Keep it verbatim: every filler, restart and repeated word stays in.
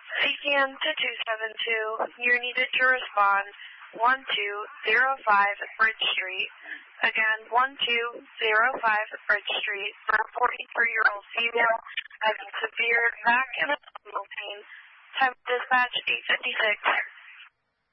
C C N to two seven two, you're needed to respond one two zero five Bridge Street. Again, one two zero five Bridge Street for a forty-three-year-old female having severe back and abdominal pain. Time dispatch eight fifty-six.